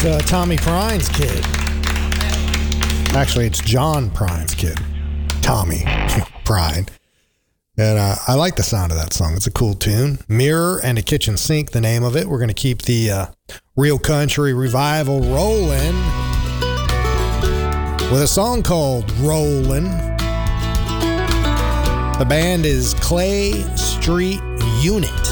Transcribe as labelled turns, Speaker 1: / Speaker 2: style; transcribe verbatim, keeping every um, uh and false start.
Speaker 1: uh, Tommy Prine's kid. Actually, it's John Prine's kid. Tommy Prine. And uh, I like the sound of that song. It's a cool tune. Mirror and a Kitchen Sink, the name of it. We're going to keep the uh, Real Country Revival rolling with a song called Rollin'. The band is Clay Street Unit.